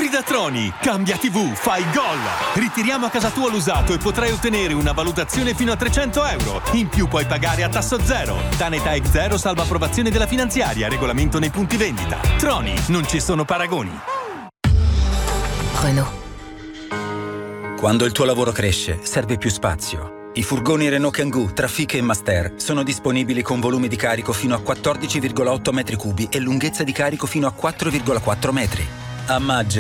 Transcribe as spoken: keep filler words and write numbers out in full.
Compri da Troni, cambia tivù, fai gol! Ritiriamo a casa tua l'usato e potrai ottenere una valutazione fino a trecento euro. In più puoi pagare a tasso zero. Tanetà E C zero salva approvazione della finanziaria. Regolamento nei punti vendita. Troni, non ci sono paragoni. Renault. Quando il tuo lavoro cresce, serve più spazio. I furgoni Renault Kangoo, Trafic e Master sono disponibili con volumi di carico fino a quattordici virgola otto metri cubi e lunghezza di carico fino a quattro virgola quattro metri. A maggio